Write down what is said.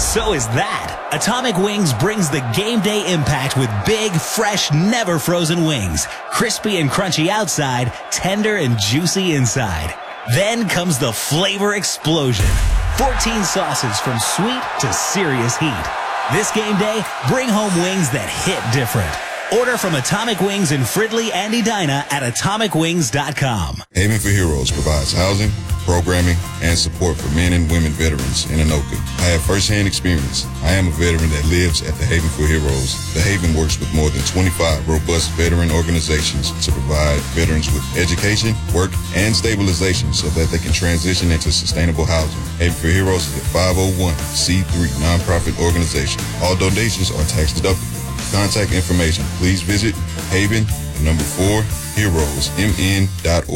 So is that. Atomic Wings brings the game day impact with big, fresh, never frozen wings. Crispy and crunchy outside, tender and juicy inside. Then comes the flavor explosion. 14 sauces from sweet to serious heat. This game day, bring home wings that hit different. Order from Atomic Wings in Fridley and Edina at atomicwings.com. Haven for Heroes provides housing, programming, and support for men and women veterans in Anoka. I have firsthand experience. I am a veteran that lives at the Haven for Heroes. The Haven works with more than 25 robust veteran organizations to provide veterans with education, work, and stabilization so that they can transition into sustainable housing. Haven for Heroes is a 501c3 nonprofit organization. All donations are tax deductible. Contact information, please visit Haven, 4, Heroes, MN.org.